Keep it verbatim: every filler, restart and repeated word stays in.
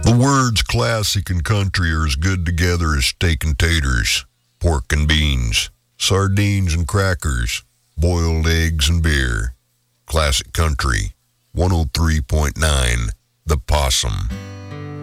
The words classic and country are as good together as steak and taters, pork and beans, sardines and crackers, boiled eggs and beer. Classic Country, one oh three point nine, The Possum.